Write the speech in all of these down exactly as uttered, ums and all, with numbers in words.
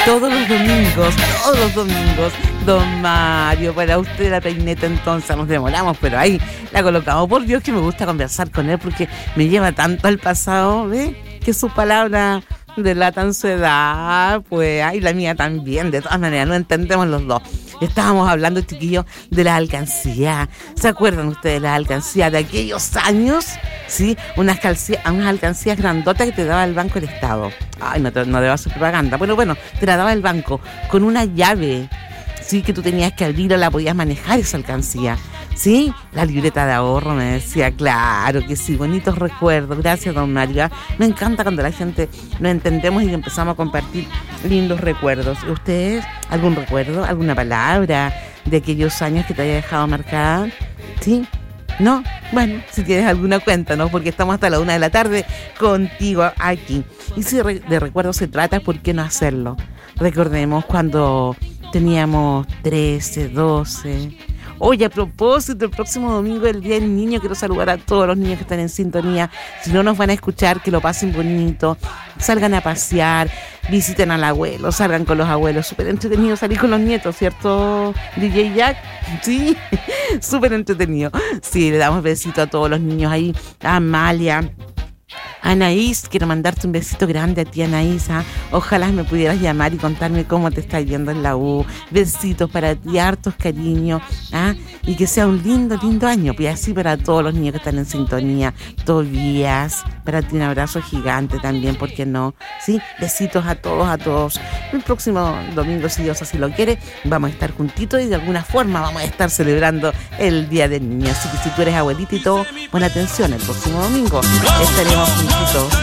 Todos los domingos, todos los domingos, don Mario, para usted la peineta. Entonces nos demoramos, pero ahí la colocamos. Por Dios que me gusta conversar con él porque me lleva tanto al pasado, ¿ve? Que sus palabras delatan su edad, pues, ay, la mía también. De todas maneras, no entendemos los dos. Estábamos hablando, chiquillos, de la alcancía. ¿Se acuerdan ustedes de la alcancía de aquellos años? Sí, unas, calcía, unas alcancías grandotas que te daba el Banco del Estado. Ay, no, te, no debo hacer propaganda. Bueno, bueno, te la daba el banco con una llave, sí, que tú tenías que abrir o la podías manejar esa alcancía. Sí, la libreta de ahorro, me decía, claro que sí, bonitos recuerdos. Gracias, don Mario. Me encanta cuando la gente nos entendemos y empezamos a compartir lindos recuerdos. ¿Ustedes algún recuerdo, alguna palabra de aquellos años que te haya dejado marcada? ¿Sí? ¿No? Bueno, si tienes alguna, cuéntanos, porque estamos hasta la una de la tarde contigo aquí. Y si de recuerdos se trata, ¿por qué no hacerlo? Recordemos cuando teníamos trece, doce... Oye, a propósito, el próximo domingo es el Día del Niño. Quiero saludar a todos los niños que están en sintonía. Si no nos van a escuchar, que lo pasen bonito. Salgan a pasear, visiten al abuelo, salgan con los abuelos. Súper entretenido salir con los nietos, ¿cierto, D J Jack? Sí, súper entretenido. Sí, le damos besito a todos los niños ahí. A Amalia, Anaís, quiero mandarte un besito grande a ti, Anaís. ¿eh? Ojalá me pudieras llamar y contarme cómo te está yendo en la U. Besitos para ti, hartos cariños. ¿eh? Y que sea un lindo, lindo año. Y así para todos los niños que están en sintonía. Tobías, para ti un abrazo gigante también, ¿por qué no? Sí, besitos a todos, a todos. El próximo domingo, si Dios así lo quiere, vamos a estar juntitos y de alguna forma vamos a estar celebrando el Día del Niño. Así que si tú eres abuelita y todo, pon atención, el próximo domingo estaremos juntitos.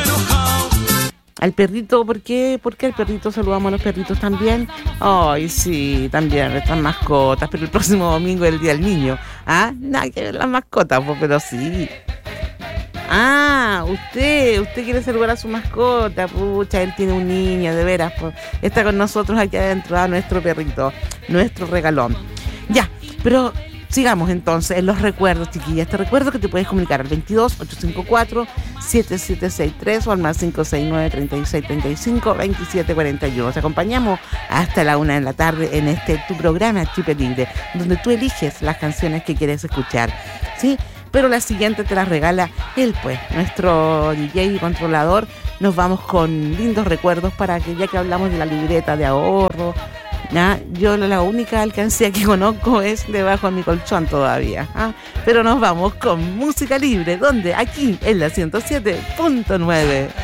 Al perrito, ¿por qué? ¿Por qué al perrito saludamos a los perritos también? Ay, sí, también están mascotas, pero el próximo domingo es el Día del Niño. ¿Ah? Nada que ver las mascotas, pues, pero sí. Ah, usted, usted quiere saludar a su mascota, pucha, él tiene un niño, de veras, pues, está con nosotros aquí adentro, a nuestro perrito, nuestro regalón. Ya, pero sigamos entonces en los recuerdos, chiquillas. Te recuerdo que te puedes comunicar al veintidós, ochocientos cincuenta y cuatro, setenta y siete sesenta y tres o al más cinco seis nueve, treinta y seis treinta y cinco, veintisiete cuarenta y uno. Te acompañamos hasta la una de la tarde en este tu programa Chip Libre, donde tú eliges las canciones que quieres escuchar, ¿sí? Pero la siguiente te la regala él, pues, nuestro D J y controlador. Nos vamos con lindos recuerdos para que, ya que hablamos de la libreta de ahorro, ¿ah? Yo la única alcancía que conozco es debajo de mi colchón todavía. ¿ah? Pero nos vamos con música libre, donde aquí en la ciento siete punto nueve.